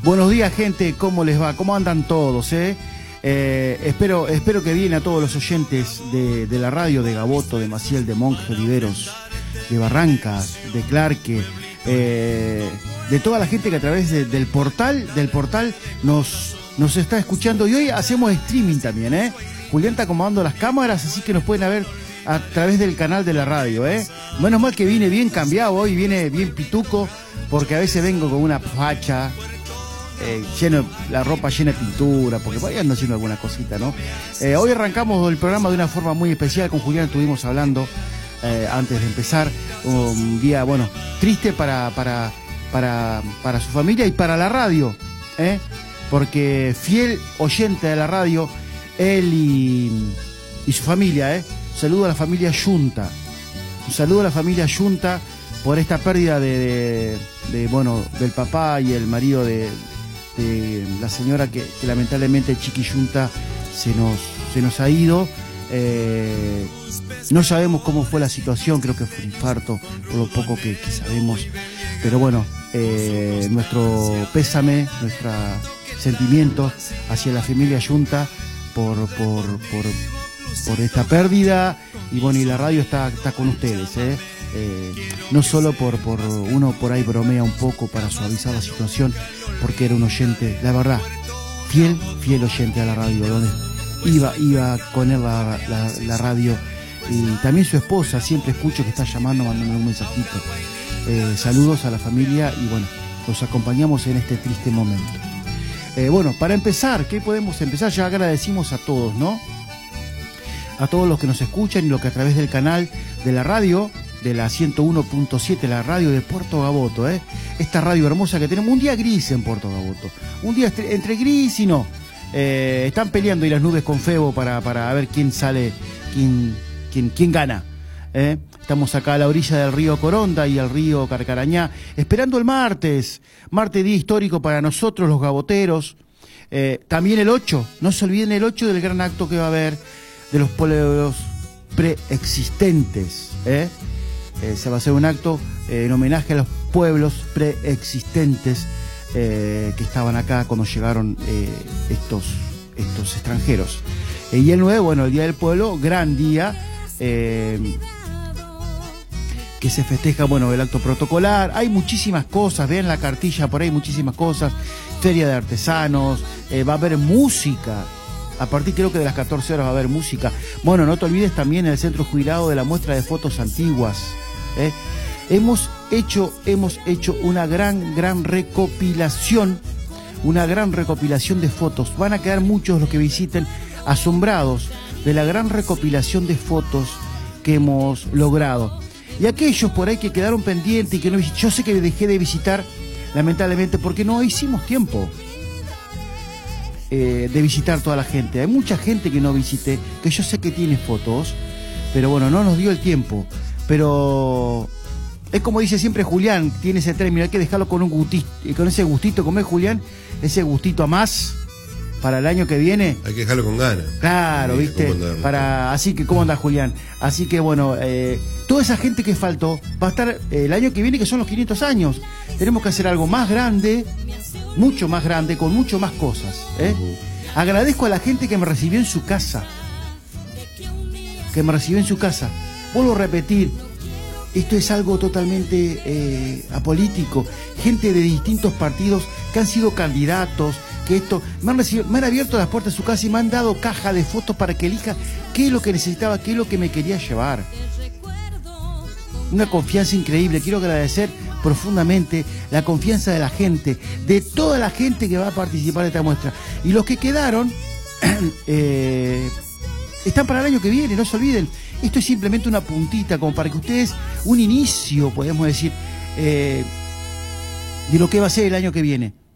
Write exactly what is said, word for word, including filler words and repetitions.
Buenos días, gente, ¿cómo les va? ¿Cómo andan todos, eh? Eh, espero, espero que bien a todos los oyentes de, de la radio, de Gaboto, de Maciel, de Monje, Oliveros, de Barrancas, de Clarke, eh, de toda la gente que a través de, del portal, del portal nos, nos está escuchando. Y hoy hacemos streaming también, ¿eh? Julián está acomodando las cámaras, así que nos pueden ver a través del canal de la radio, ¿eh? Menos mal que viene bien cambiado hoy, viene bien pituco, porque a veces vengo con una facha, eh, lleno, la ropa llena de pintura, porque por ahí ando haciendo alguna cosita, ¿no? Eh, hoy arrancamos el programa de una forma muy especial. Con Julián estuvimos hablando eh, antes de empezar. Un día, bueno, triste para, para, para, para su familia y para la radio, ¿eh? Porque fiel oyente de la radio, él y, y su familia, ¿eh? Un saludo a la familia Yunta. Un saludo a la familia Yunta por esta pérdida de, de, de bueno, del papá y el marido de, de la señora que, que lamentablemente Chiqui Yunta se nos, se nos ha ido. Eh, no sabemos cómo fue la situación, creo que fue un infarto, por lo poco que, que sabemos. Pero bueno, eh, nuestro pésame, nuestros sentimientos hacia la familia Yunta por, por, por, por esta pérdida. Y bueno, y la radio está, está con ustedes, ¿eh? Eh, no solo por, por uno por ahí bromea un poco para suavizar la situación, porque era un oyente, la verdad, fiel, fiel oyente a la radio, donde iba, iba con él la, la, la radio. Y también su esposa, siempre escucho que está llamando, mandando un mensajito. Eh, saludos a la familia y bueno, los acompañamos en este triste momento. Eh, bueno, para empezar, ¿qué podemos empezar? Ya agradecimos a todos, ¿no? A todos los que nos escuchan y los que a través del canal de la radio, de la ciento uno punto siete, la radio de Puerto Gaboto, ¿eh? Esta radio hermosa que tenemos, un día gris en Puerto Gaboto, un día entre gris y no. Eh, están peleando y las nubes con Febo para, para ver quién sale, quién, quién, quién gana. ¿eh? Estamos acá a la orilla del río Coronda y el río Carcarañá, esperando el martes, martes día histórico para nosotros los gaboteros. Eh, también el ocho, no se olviden el ocho del gran acto que va a haber de los pueblos preexistentes. ¿eh? Eh, se va a hacer un acto eh, en homenaje a los pueblos preexistentes eh, que estaban acá cuando llegaron eh, estos, estos extranjeros. Eh, y el nueve, bueno, el Día del Pueblo, gran día, eh, que se festeja, bueno, el acto protocolar. Hay muchísimas cosas, vean la cartilla por ahí, muchísimas cosas. Feria de artesanos, eh, va a haber música. A partir creo que de las catorce horas va a haber música. Bueno, no te olvides también el centro jubilado de la muestra de fotos antiguas. ¿eh? Hemos hecho, hemos hecho una gran, gran recopilación, una gran recopilación de fotos. Van a quedar muchos los que visiten asombrados de la gran recopilación de fotos que hemos logrado. Y aquellos por ahí que quedaron pendientes y que no, yo sé que dejé de visitar, lamentablemente, porque no hicimos tiempo. Eh, de visitar toda la gente. Hay mucha gente que no visité, que yo sé que tiene fotos, pero bueno, no nos dio el tiempo. Pero es como dice siempre Julián, tiene ese término, hay que dejarlo con un gustito, con ese gustito, como es Julián, ese gustito a más para el año que viene. Hay que dejarlo con ganas. Claro, sí, viste, para, así que ¿cómo anda Julián? Así que bueno, eh, toda esa gente que faltó va a estar eh, el año que viene, que son los quinientos años. Tenemos que hacer algo más grande, mucho más grande, con mucho más cosas. ¿eh? Uh-huh. Agradezco a la gente que me recibió en su casa. Que me recibió en su casa. Vuelvo a repetir, esto es algo totalmente eh, apolítico. Gente de distintos partidos que han sido candidatos, que esto, me han, recibido, me han abierto las puertas de su casa y me han dado caja de fotos para que elija qué es lo que necesitaba, qué es lo que me quería llevar. Una confianza increíble. Quiero agradecer profundamente la confianza de la gente, de toda la gente que va a participar de esta muestra. Y los que quedaron eh, están para el año que viene, no se olviden. Esto es simplemente una puntita, como para que ustedes, un inicio, podemos decir, eh, de lo que va a ser el año que viene.